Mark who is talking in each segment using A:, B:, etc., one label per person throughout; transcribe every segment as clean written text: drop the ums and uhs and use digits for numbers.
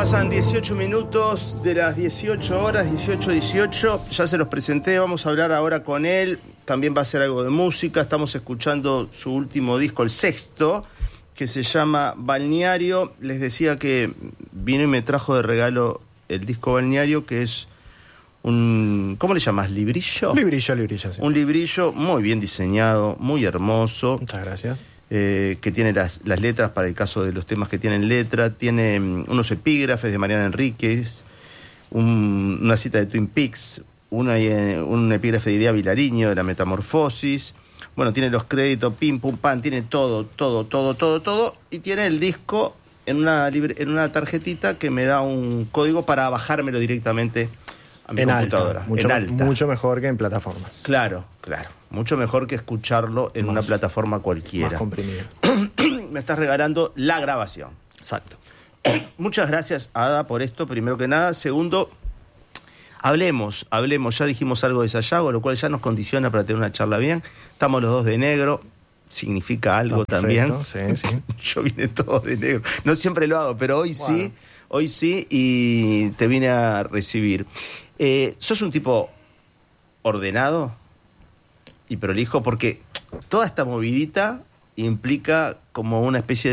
A: Pasan 18 minutos de las 18 horas, 18:18. Ya se los presenté, vamos a hablar ahora con él. También va a hacer algo de música. Estamos escuchando su último disco, el sexto, que se llama Balneario. Les decía que vino y me trajo de regalo el disco Balneario, que es un... ¿Cómo le llamas? ¿Librillo?
B: Librillo, sí.
A: Un librillo muy bien diseñado, muy hermoso.
B: Muchas gracias.
A: Que tiene las letras para el caso de los temas que tienen letra, tiene unos epígrafes de Mariana Enríquez, una cita de Twin Peaks, un epígrafe de Idea Vilariño, de La Metamorfosis. Bueno, tiene los créditos, pim, pum, pam, tiene todo, y tiene el disco en una tarjetita que me da un código para bajármelo directamente a mi computadora.
B: En alta. Mucho mejor que en plataformas.
A: Claro. Mucho mejor que escucharlo en una plataforma cualquiera.
B: Más comprimido.
A: Me estás regalando la grabación.
B: Exacto.
A: Muchas gracias, Ada, por esto, primero que nada. Segundo, hablemos. Ya dijimos algo de Sayago, lo cual ya nos condiciona para tener una charla bien. Estamos los dos de negro. Significa algo también.
B: Sí.
A: Yo vine todo de negro. No siempre lo hago, pero hoy sí, y te vine a recibir. ¿Sos un tipo ordenado y prolijo? Porque toda esta movidita implica como una especie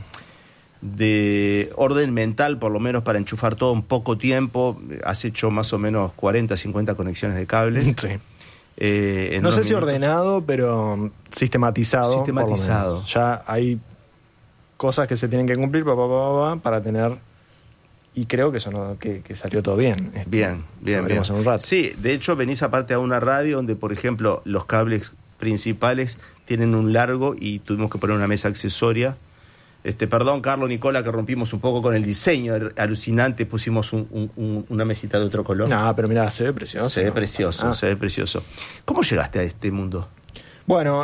A: de orden mental, por lo menos para enchufar todo en poco tiempo. Has hecho más o menos 40, 50 conexiones de cables.
B: Sí. No sé si ordenado, pero sistematizado. Por lo menos. Ya hay cosas que se tienen que cumplir para tener... Y creo que que salió todo bien.
A: Bien.
B: En un rato.
A: Sí, de hecho venís aparte a una radio donde, por ejemplo, los cables principales tienen un largo y tuvimos que poner una mesa accesoria. Perdón, Carlos, Nicola, que rompimos un poco con el diseño alucinante, pusimos una mesita de otro color.
B: No, pero mirá, se ve precioso.
A: Se ve precioso. ¿Cómo llegaste a este mundo?
B: Bueno,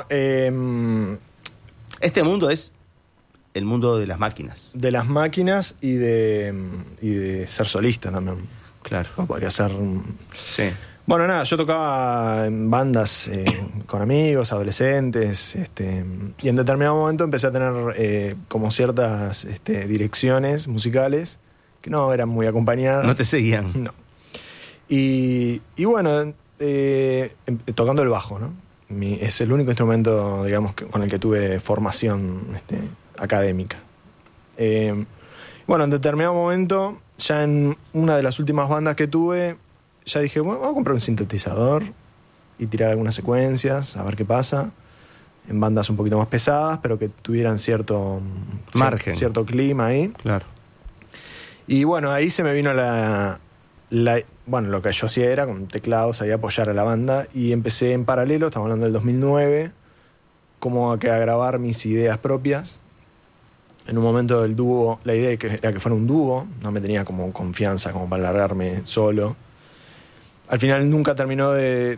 A: este mundo es el mundo de las máquinas.
B: De las máquinas y de ser solista también.
A: Claro.
B: No podría ser...
A: Sí.
B: Bueno, nada, yo tocaba en bandas con amigos, adolescentes, y en determinado momento empecé a tener como ciertas direcciones musicales que no eran muy acompañadas.
A: ¿No te seguían?
B: No. Y bueno, tocando el bajo, ¿no? Es el único instrumento, digamos, con el que tuve formación académica. Bueno, en determinado momento, ya en una de las últimas bandas que tuve, ya dije, bueno, vamos a comprar un sintetizador y tirar algunas secuencias, a ver qué pasa, en bandas un poquito más pesadas, pero que tuvieran cierto margen, cierto clima ahí.
A: Claro.
B: Y bueno, ahí se me vino bueno, lo que yo hacía era con teclados ahí apoyar a la banda, y empecé en paralelo, estamos hablando del 2009, como a grabar mis ideas propias. En un momento del dúo, la idea era que fuera un dúo, no me tenía como confianza como para largarme solo. Al final nunca terminó de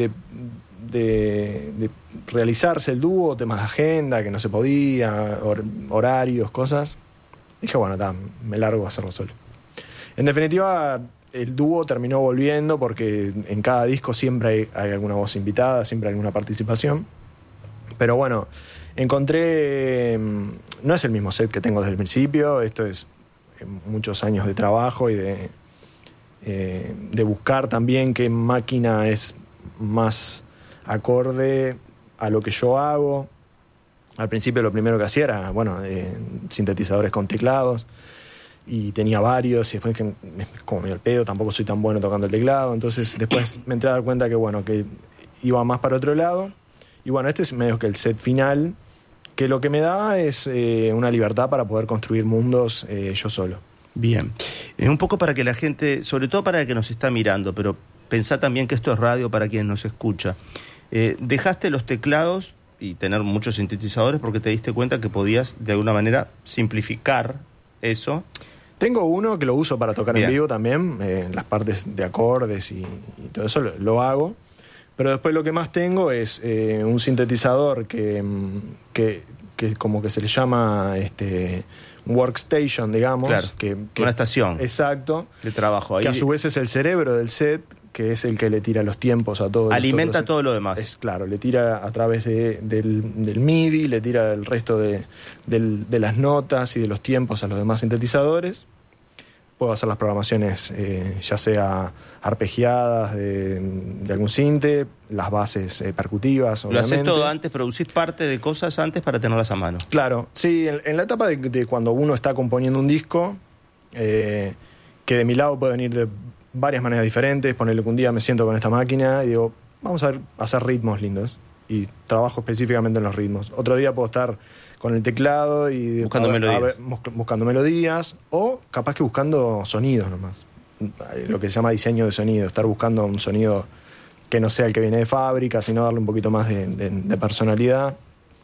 B: realizarse el dúo, temas de agenda, que no se podía, horarios, cosas. Dije, bueno, me largo a hacerlo solo. En definitiva, el dúo terminó volviendo porque en cada disco siempre hay alguna voz invitada, siempre hay alguna participación. Pero bueno, encontré... No es el mismo set que tengo desde el principio, esto es muchos años de trabajo y de buscar también qué máquina es más acorde a lo que yo hago. Al principio lo primero que hacía era, sintetizadores con teclados, y tenía varios, y después que como medio al pedo, tampoco soy tan bueno tocando el teclado, entonces después me entré a dar cuenta que iba más para otro lado. Y bueno, este es medio que el set final, que lo que me da es una libertad para poder construir mundos yo solo.
A: Bien. Un poco para que la gente, sobre todo para el que nos está mirando, pero pensá también que esto es radio para quien nos escucha. Dejaste los teclados y tener muchos sintetizadores porque te diste cuenta que podías de alguna manera simplificar eso.
B: Tengo uno que lo uso para tocar en vivo también, las partes de acordes y todo eso lo hago. Pero después lo que más tengo es un sintetizador que como que se le llama workstation, digamos.
A: Claro,
B: que
A: una estación.
B: Exacto.
A: De trabajo. Ahí
B: que a su vez es el cerebro del set, que es el que le tira los tiempos a todo.
A: Alimenta todo lo demás.
B: Claro, le tira a través del MIDI, le tira el resto de las notas y de los tiempos a los demás sintetizadores. puedo hacer las programaciones ya sea arpegiadas de algún sinte, las bases percutivas, obviamente.
A: Lo haces todo antes, producís parte de cosas antes para tenerlas a mano.
B: Claro, sí, en la etapa de cuando uno está componiendo un disco, que de mi lado puede venir de varias maneras diferentes, ponerle que un día me siento con esta máquina y digo, vamos a hacer ritmos lindos, y trabajo específicamente en los ritmos. Otro día puedo estar con el teclado y buscando melodías, o capaz que buscando sonidos nomás, lo que se llama diseño de sonido, estar buscando un sonido que no sea el que viene de fábrica, sino darle un poquito más de personalidad.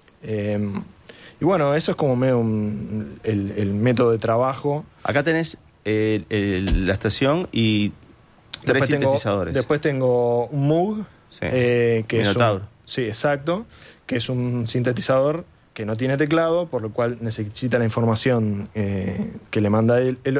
B: Y bueno, eso es como medio el método de trabajo.
A: Acá tenés la estación y tres sintetizadores.
B: Después tengo un Moog,
A: sí.
B: Que
A: Minotaur.
B: sí, exacto, que es un sintetizador que no tiene teclado, por lo cual necesita la información que le manda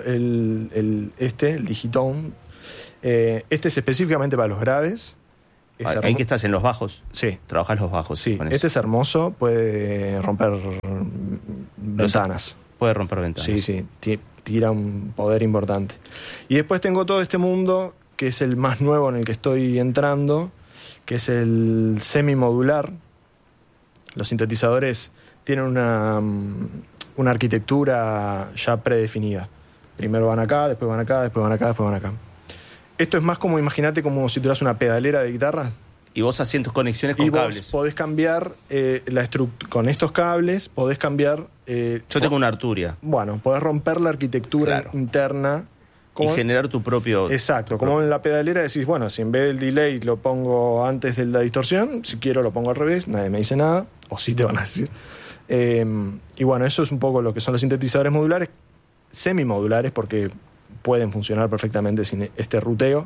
B: el Digitone. Este es específicamente para los graves.
A: ¿Ahí que estás en los bajos?
B: Sí.
A: ¿Trabajás los bajos?
B: Sí,
A: con
B: este
A: eso?
B: es hermoso, puede romper ventanas.
A: Puede romper ventanas.
B: Sí, tira un poder importante. Y después tengo todo este mundo, que es el más nuevo en el que estoy entrando, que es el semimodular. Los sintetizadores tienen una arquitectura ya predefinida. Primero van acá, después van acá, después van acá, después van acá. Esto es más como, imagínate, como si tuvieras una pedalera de guitarras.
A: Y vos haciendo conexiones con cables.
B: Vos podés cambiar la estructura. Con estos cables podés cambiar...
A: Yo tengo una Arturia.
B: Bueno, podés romper la arquitectura interna.
A: Y generar tu propio...
B: Exacto, como en la pedalera decís, bueno, si en vez del delay lo pongo antes de la distorsión, si quiero lo pongo al revés, nadie me dice nada, o sí te van a decir. Y bueno, eso es un poco lo que son los sintetizadores modulares, semimodulares, porque pueden funcionar perfectamente sin este ruteo.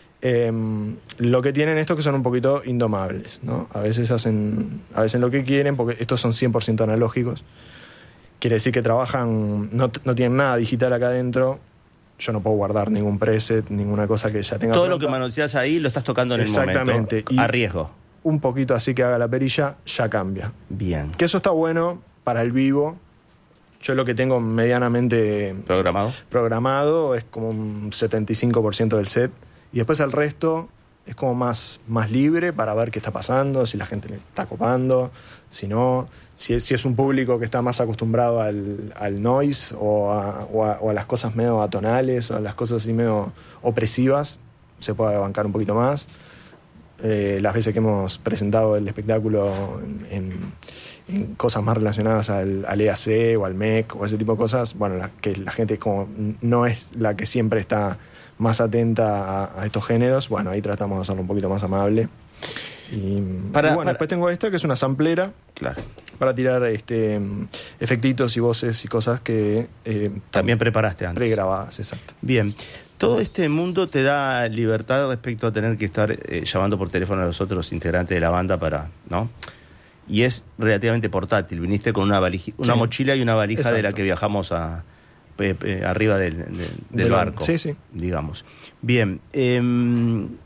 B: Lo que tienen estos que son un poquito indomables, ¿no? A veces hacen lo que quieren, porque estos son 100% analógicos. Quiere decir que trabajan, no tienen nada digital acá adentro. Yo no puedo guardar ningún preset, ninguna cosa que ya tenga.
A: Todo
B: pronta.
A: lo que manoseas ahí lo estás tocando en el momento.
B: Exactamente.
A: A riesgo.
B: Un poquito así que haga la perilla, ya cambia.
A: Bien.
B: Que eso está bueno para el vivo. Yo lo que tengo medianamente programado es como un 75% del set. Y después el resto es como más libre para ver qué está pasando, si la gente le está copando, si no, si es un público que está más acostumbrado al noise o a las cosas medio atonales o a las cosas así medio opresivas, se puede bancar un poquito más. Las veces que hemos presentado el espectáculo en cosas más relacionadas al EAC o al MEC o ese tipo de cosas, bueno, que la gente como no es la que siempre está más atenta a estos géneros, bueno, ahí tratamos de hacerlo un poquito más amable. Y bueno, después tengo esta que es una samplera,
A: claro,
B: para tirar efectitos y voces y cosas que
A: también preparaste antes.
B: Pregrabadas, exacto.
A: Bien. Todo este mundo te da libertad respecto a tener que estar llamando por teléfono a los otros integrantes de la banda para, ¿no? Y es relativamente portátil. Viniste con una mochila y una valija. Exacto. De la que viajamos arriba del barco.
B: Sí.
A: Digamos. Bien. ¿En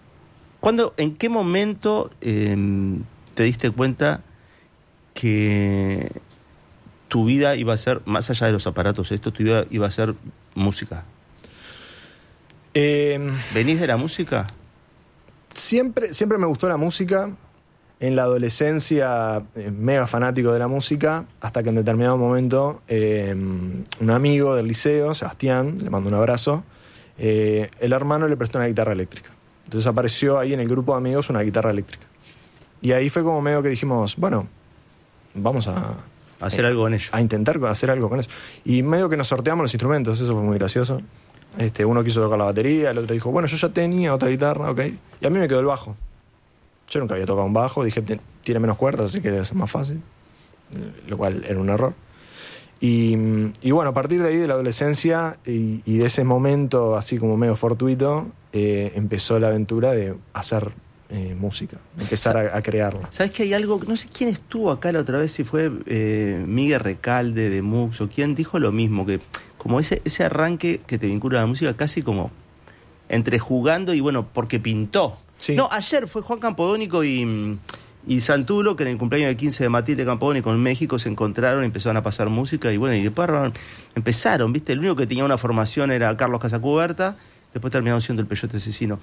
A: qué momento te diste cuenta que tu vida iba a ser, más allá de los aparatos, tu vida iba a ser música? ¿Venís de la música?
B: Siempre me gustó la música. En la adolescencia, mega fanático de la música, hasta que en determinado momento un amigo del liceo, Sebastián, le mando un abrazo, el hermano le prestó una guitarra eléctrica. Entonces apareció ahí en el grupo de amigos una guitarra eléctrica. Y ahí fue como medio que dijimos, bueno, vamos a
A: hacer algo con ello.
B: A intentar hacer algo con eso. Y medio que nos sorteamos los instrumentos, eso fue muy gracioso. Uno quiso tocar la batería, el otro dijo, bueno, yo ya tenía otra guitarra, ok. Y a mí me quedó el bajo. Yo nunca había tocado un bajo, dije, tiene menos cuerdas, así que debe ser más fácil. Lo cual era un error. Y bueno, a partir de ahí, de la adolescencia y de ese momento, así como medio fortuito, empezó la aventura de hacer música, empezar a crearla.
A: ¿Sabes que hay algo? No sé quién estuvo acá la otra vez, si fue Miguel Recalde de Mux o quién dijo lo mismo, que como ese arranque que te vincula a la música casi como entre jugando y bueno, porque pintó. Sí. No, ayer fue Juan Campodónico y Y Santulo, que en el cumpleaños de 15 de Matilde Camponi con México se encontraron, empezaron a pasar música y bueno, y después empezaron, ¿viste? El único que tenía una formación era Carlos Casacuberta, después terminaron siendo el Peyote Asesino.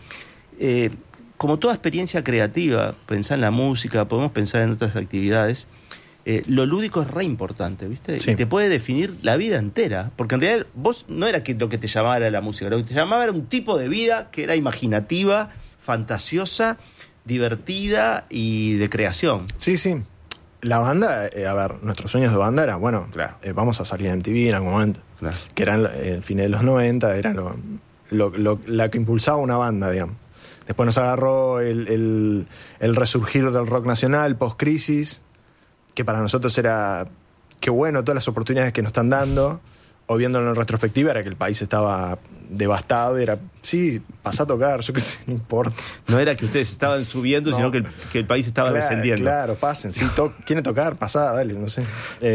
A: Como toda experiencia creativa, pensar en la música, podemos pensar en otras actividades, lo lúdico es re importante, ¿viste?
B: Sí.
A: Y te puede definir la vida entera, porque en realidad vos no era que lo que te llamaba era la música, lo que te llamaba era un tipo de vida que era imaginativa, fantasiosa, divertida y de creación.
B: Sí, sí. La banda, a ver, nuestros sueños de banda era, bueno,
A: Claro.
B: Vamos a salir en MTV en algún momento.
A: Claro.
B: Que eran el fin de los 90, era la que impulsaba una banda, digamos. Después nos agarró el resurgir del rock nacional, post-crisis, que para nosotros era, qué bueno, todas las oportunidades que nos están dando. O viéndolo en retrospectiva, era que el país estaba devastado y era, sí, pasá a tocar, yo qué sé, no importa.
A: No era que ustedes estaban subiendo,
B: No.
A: sino que el país estaba descendiendo.
B: Claro, pasen, sí, quieren tocar, pasá, dale, no sé.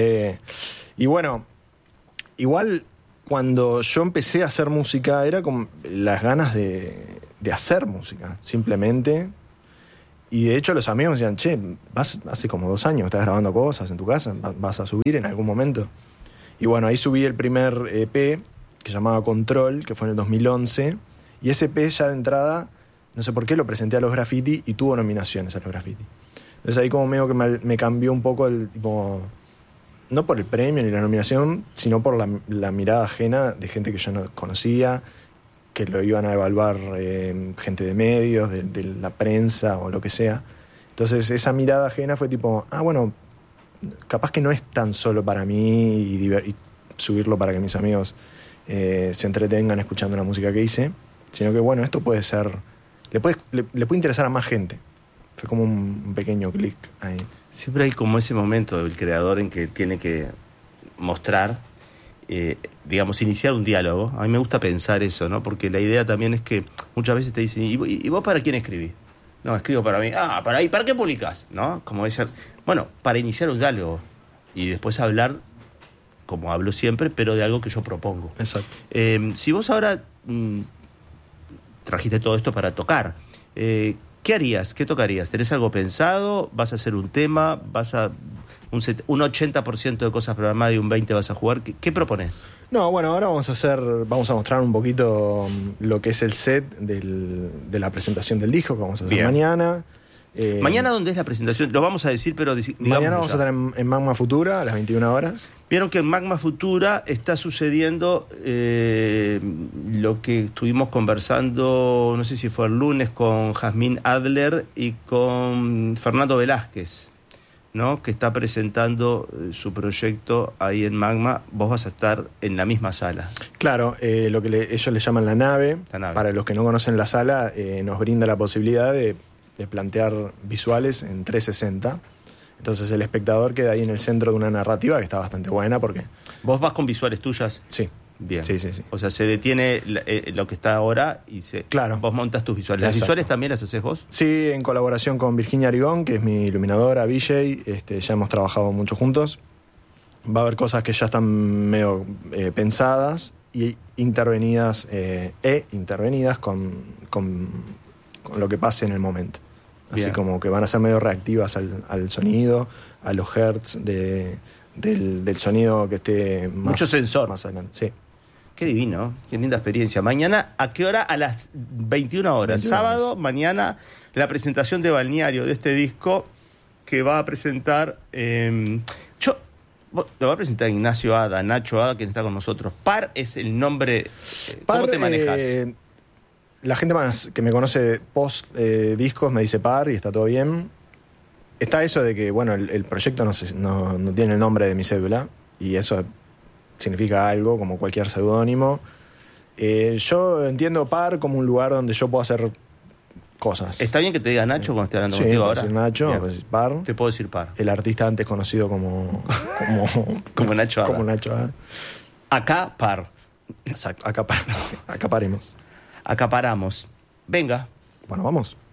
B: Y bueno, igual cuando yo empecé a hacer música, era con las ganas de hacer música, simplemente. Y de hecho los amigos me decían, che, hace como 2 años estás grabando cosas en tu casa, vas a subir en algún momento. Y bueno, ahí subí el primer EP que se llamaba Control, que fue en el 2011. Y ese EP ya de entrada, no sé por qué, lo presenté a los Graffiti y tuvo nominaciones a los Graffiti. Entonces ahí como medio que me cambió un poco el tipo, no por el premio ni la nominación, sino por la mirada ajena de gente que yo no conocía, que lo iban a evaluar gente de medios, de la prensa o lo que sea. Entonces esa mirada ajena fue tipo, bueno, capaz que no es tan solo para mí y subirlo para que mis amigos se entretengan escuchando la música que hice, sino que bueno, esto puede ser, le puede interesar a más gente. Fue como un pequeño clic ahí.
A: Siempre hay como ese momento del creador en que tiene que mostrar, digamos, iniciar un diálogo. A mí me gusta pensar eso, ¿no? Porque la idea también es que muchas veces te dicen, ¿y vos para quién escribís? No, escribo para mí. ¿Para qué publicás? ¿No? Como decir, bueno, para iniciar un diálogo y después hablar, como hablo siempre, pero de algo que yo propongo.
B: Exacto.
A: Si vos ahora trajiste todo esto para tocar, ¿qué harías? ¿Qué tocarías? ¿Tenés algo pensado? ¿Vas a hacer un tema? ¿Vas a un 80% de cosas programadas y un 20% vas a jugar? ¿Qué propones?
B: No, bueno, ahora vamos a mostrar un poquito lo que es el set de la presentación del disco que vamos a hacer
A: Bien.
B: mañana.
A: ¿Mañana dónde es la presentación? Lo vamos a decir, pero
B: Mañana vamos a estar en Magma Futura a las 21 horas.
A: Vieron que en Magma Futura está sucediendo lo que estuvimos conversando, no sé si fue el lunes, con Jazmín Adler y con Fernando Velázquez, ¿no? Que está presentando su proyecto ahí en Magma. Vos vas a estar en la misma sala.
B: Claro, lo que ellos le llaman la nave.
A: La nave.
B: Para los que no conocen la sala, nos brinda la posibilidad de plantear visuales en 360. Entonces el espectador queda ahí en el centro de una narrativa que está bastante buena porque...
A: ¿Vos vas con visuales tuyas?
B: Sí.
A: Bien.
B: Sí.
A: O sea, se detiene lo que está ahora y
B: Claro.
A: Vos montas tus visuales. ¿Las
B: Exacto.
A: visuales también las haces vos?
B: Sí, en colaboración con Virginia Arigón, que es mi iluminadora, VJ, ya hemos trabajado mucho juntos. Va a haber cosas que ya están medio pensadas y intervenidas con lo que pase en el momento. Así
A: Bien.
B: como que van a ser medio reactivas al sonido, a los hertz del sonido que esté más...
A: Mucho sensor.
B: Más adelante, sí.
A: Qué divino, qué linda experiencia. Mañana, ¿a qué hora? A las 21 horas.
B: 21
A: Sábado,
B: horas.
A: Mañana, la presentación de Balneario de este disco que va a presentar... lo va a presentar Ignacio Ada, Nacho Ada, quien está con nosotros. Par es el nombre... ¿Cómo
B: Par,
A: te manejas?
B: La gente más que me conoce post discos me dice Par y está todo bien. Está eso de que, bueno, el proyecto no tiene el nombre de mi cédula y eso significa algo, como cualquier seudónimo. Yo entiendo Par como un lugar donde yo puedo hacer cosas.
A: ¿Está bien que te diga Nacho cuando esté hablando
B: Sí,
A: contigo
B: puedo
A: ahora?
B: decir Nacho,
A: Bien.
B: puedo decir Par.
A: Te puedo decir Par.
B: El artista antes conocido como
A: Como Nacho Ada.
B: como Nacho Ada.
A: Acá, Par.
B: Exacto, acaparemos.
A: Acaparamos. Venga.
B: Bueno, vamos.